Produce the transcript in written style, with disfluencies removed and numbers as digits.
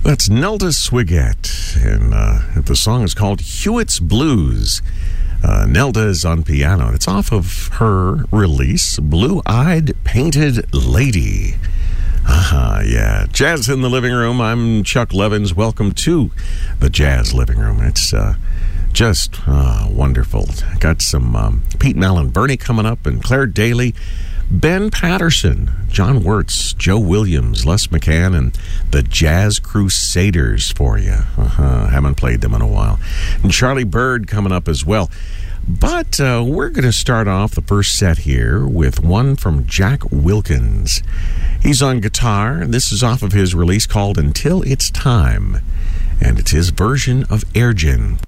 That's Nelda Swiggett, and the song is called Hewitt's Blues. Nelda is on piano. It's off of her release, Blue-Eyed Painted Lady. Yeah. Jazz in the Living Room. I'm Chuck Levins. Welcome to the Jazz Living Room. It's just wonderful. Got some Pete Malin-Burney coming up, and Claire Daly, Ben Patterson, John Wirtz, Joe Williams, Les McCann, and the Jazz Crusaders for you. Haven't played them in a while. And Charlie Bird coming up as well. But we're going to start off the first set here with one from Jack Wilkins. He's on guitar. This is off of his release called Until It's Time, and it's his version of Air Gin.